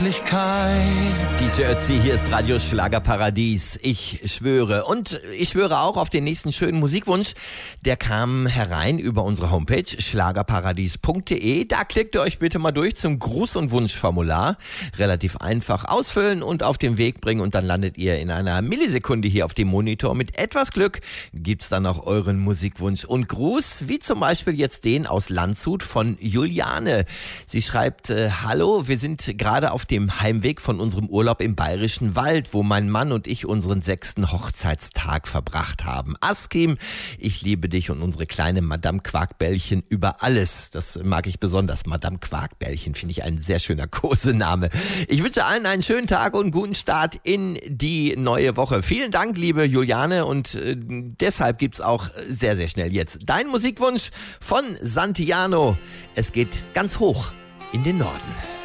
DJ Ötzi, hier ist Radio Schlagerparadies. Ich schwöre. Und ich schwöre auch auf den nächsten schönen Musikwunsch. Der kam herein über unsere Homepage schlagerparadies.de. Da klickt ihr euch bitte mal durch zum Gruß- und Wunschformular. Relativ einfach ausfüllen und auf den Weg bringen. Und dann landet ihr in einer Millisekunde hier auf dem Monitor. Mit etwas Glück gibt's dann auch euren Musikwunsch und Gruß. Wie zum Beispiel jetzt den aus Landshut von Juliane. Sie schreibt, hallo, wir sind gerade auf dem Heimweg von unserem Urlaub im Bayerischen Wald, wo mein Mann und ich unseren 6. Hochzeitstag verbracht haben. Askim, ich liebe dich und unsere kleine Madame Quarkbällchen über alles. Das mag ich besonders. Madame Quarkbällchen finde ich ein sehr schöner Kosename. Ich wünsche allen einen schönen Tag und guten Start in die neue Woche. Vielen Dank, liebe Juliane, und deshalb gibt's auch sehr, sehr schnell jetzt dein Musikwunsch von Santiano. Es geht ganz hoch in den Norden.